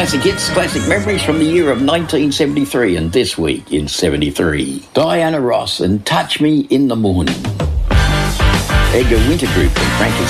Classic hits, classic memories from the year of 1973 and this week in 73. Diana Ross and Touch Me in the Morning. Edgar Wintergroup and Frankie